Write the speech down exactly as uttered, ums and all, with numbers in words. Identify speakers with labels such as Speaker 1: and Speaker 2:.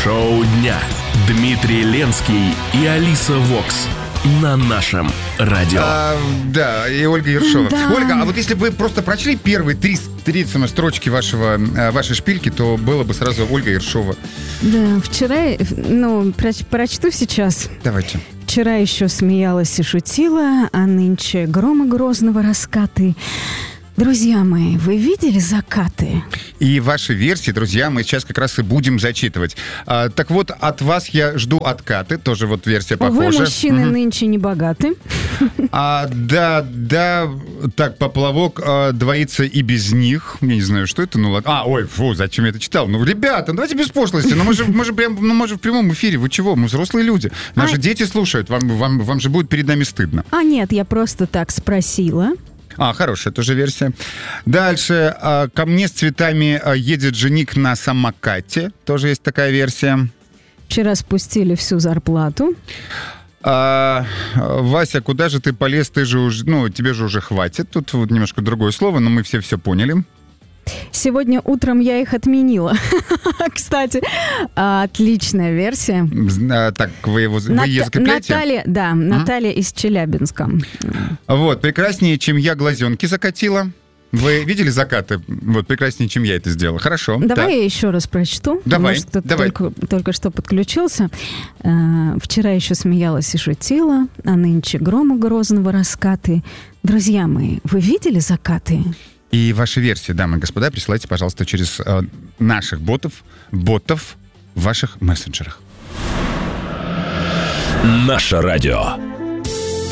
Speaker 1: Шоу дня. Дмитрий Ленский и Алиса Вокс на нашем радио.
Speaker 2: А, да, и Ольга Ершова.
Speaker 3: Да.
Speaker 2: Ольга, а вот если бы вы просто прочли первые три, три строчки вашего, вашей шпильки, то было бы сразу Ольга Ершова.
Speaker 3: Да, вчера, ну, проч- прочту сейчас.
Speaker 2: Давайте.
Speaker 3: Вчера еще смеялась и шутила, а нынче грома грозного раскаты. Друзья мои, вы видели закаты?
Speaker 2: И ваши версии, друзья, мы сейчас как раз и будем зачитывать. А, так вот, от вас я жду откаты, тоже вот версия похожа.
Speaker 3: Вы, мужчины,
Speaker 2: Мгм.
Speaker 3: нынче не богаты.
Speaker 2: А, да, да, так, поплавок а, двоится и без них. Я не знаю, что это, ну ладно. А, ой, фу, зачем я это читал? Ну, ребята, давайте без пошлости. Ну, мы же, мы же, прям, ну, мы же в прямом эфире. Вы чего? Мы взрослые люди. Наши
Speaker 3: А...
Speaker 2: дети слушают. Вам, вам, вам же будет перед нами стыдно.
Speaker 3: А нет, я просто так спросила.
Speaker 2: А, хорошая тоже версия. Дальше. а, Ко мне с цветами а, едет жених на самокате. Тоже есть такая версия.
Speaker 3: Вчера спустили всю зарплату.
Speaker 2: А, Вася, куда же ты полез? Ты же уже, ну, тебе же уже хватит. Тут вот немножко другое слово, но мы все все поняли.
Speaker 3: Сегодня утром я их отменила. Кстати, отличная версия.
Speaker 2: А, так, вы его вы
Speaker 3: Ната-
Speaker 2: ее закрепляете?
Speaker 3: Наталья, да, Наталья из Челябинска.
Speaker 2: Вот, прекраснее, чем я глазенки закатила. Вы видели закаты? Вот, прекраснее, чем я это сделала. Хорошо.
Speaker 3: Давай
Speaker 2: так.
Speaker 3: я еще раз прочту.
Speaker 2: Давай,
Speaker 3: Может, кто-то
Speaker 2: давай.
Speaker 3: Только, только что подключился. Э, Вчера еще смеялась и шутила, а нынче грома грозного раскаты. Друзья мои, вы видели закаты?
Speaker 2: И ваши версии, дамы и господа, присылайте, пожалуйста, через э, наших ботов, ботов в ваших мессенджерах.
Speaker 1: Наше радио.